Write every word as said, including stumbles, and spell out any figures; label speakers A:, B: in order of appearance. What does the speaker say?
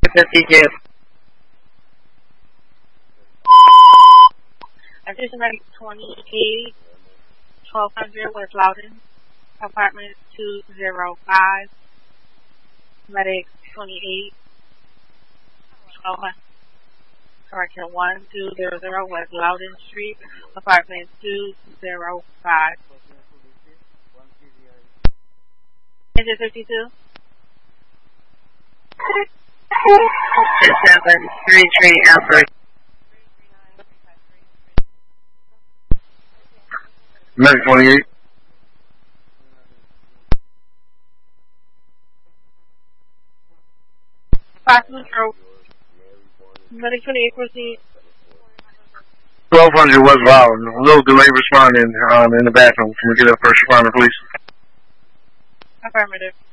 A: fifty-two.
B: Attention medic twenty-eight, twelve hundred West Loudon, apartment two oh five. Medic twenty-eight, twelve hundred. Correction, one two zero zero West Loudon Street, apartment two oh five. Engine fifty-two?
A: seven three three Alpha.
C: Medic twenty-eight.
B: Possible stroke. Medic twenty-eight, proceed.
C: twelve hundred West Loudon. A little delay responding um, in the bathroom. Can we get a first responder, please?
B: Affirmative.